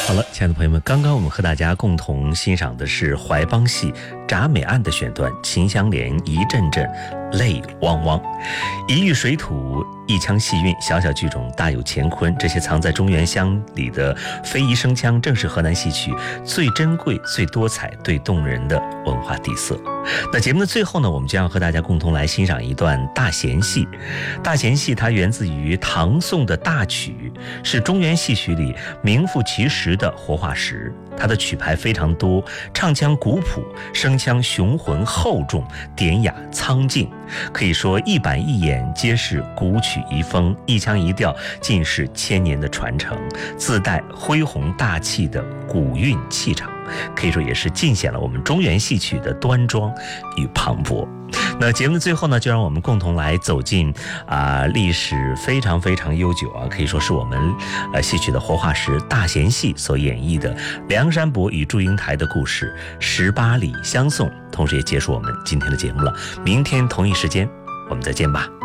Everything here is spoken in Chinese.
好了，亲爱的朋友们，刚刚我们和大家共同欣赏的是怀邦戏《铡美案》的选段，秦香莲一阵阵泪汪汪，一遇水土，一腔细韵，小小剧种大有乾坤。这些藏在中原乡里的非遗声腔，正是河南戏曲最珍贵、最多彩、最动人的文化底色。那节目的最后呢，我们将要和大家共同来欣赏一段大弦戏。大弦戏它源自于唐宋的大曲，是中原戏曲里名副其实的活化石。它的曲牌非常多，唱腔古朴，声腔雄浑厚重，典雅苍劲，可以说一板一眼皆是古曲遗风，一腔一调尽是千年的传承，自带恢宏大气的古韵气场，可以说也是尽显了我们中原戏曲的端庄与磅礴。那节目的最后呢，就让我们共同来走进历史非常非常悠久可以说是我们戏曲的活化石大弦戏所演绎的梁山伯与祝英台的故事18里相送，同时也结束我们今天的节目了。明天同一时间我们再见吧。